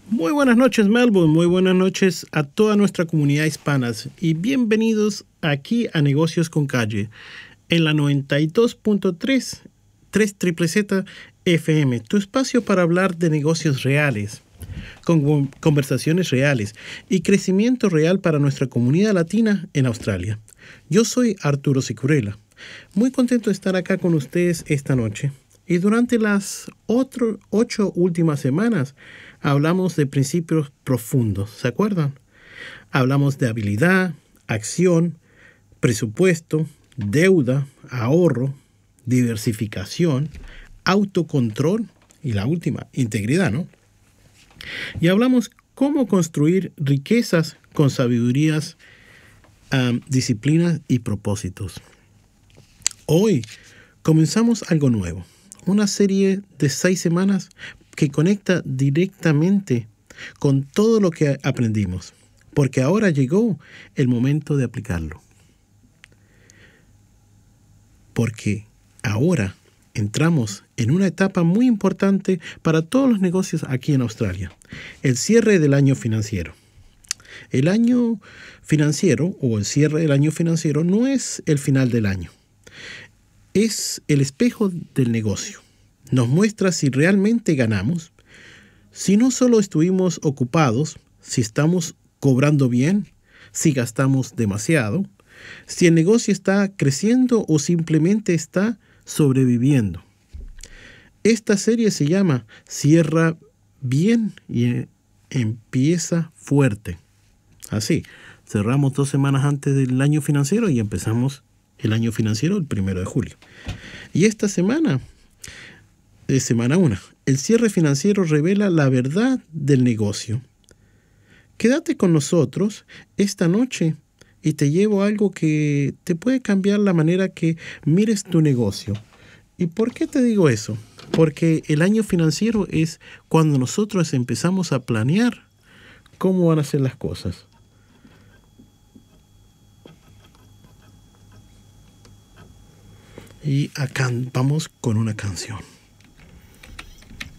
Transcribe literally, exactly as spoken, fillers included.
Muy buenas noches, Melbourne. Muy buenas noches a toda nuestra comunidad hispana y bienvenidos aquí a Negocios con Calle en la noventa y dos punto tres, tres Z Z F M, tu espacio para hablar de negocios reales, con conversaciones reales y crecimiento real para nuestra comunidad latina en Australia. Yo soy Arturo Sicurela, muy contento de estar acá con ustedes esta noche. Y durante las otro, ocho últimas semanas hablamos de principios profundos, ¿se acuerdan? Hablamos de habilidad, acción, presupuesto, deuda, ahorro, diversificación, autocontrol y la última, integridad, ¿no? Y hablamos cómo construir riquezas con sabidurías, um, disciplinas y propósitos. Hoy comenzamos algo nuevo. Una serie de seis semanas que conecta directamente con todo lo que aprendimos, porque ahora llegó el momento de aplicarlo. Porque ahora entramos en una etapa muy importante para todos los negocios aquí en Australia, el cierre del año financiero. El año financiero o el cierre del año financiero no es el final del año. Es el espejo del negocio. Nos muestra si realmente ganamos, si no solo estuvimos ocupados, si estamos cobrando bien, si gastamos demasiado, si el negocio está creciendo o simplemente está sobreviviendo. Esta serie se llama Cierra bien y empieza fuerte. Así, cerramos dos semanas antes del año financiero y empezamos el año financiero el primero de julio. Y esta semana, de semana uno, el cierre financiero revela la verdad del negocio. Quédate con nosotros esta noche y te llevo a algo que te puede cambiar la manera que mires tu negocio. ¿Y por qué te digo eso? Porque el año financiero es cuando nosotros empezamos a planear cómo van a ser las cosas. Y acá vamos con una canción.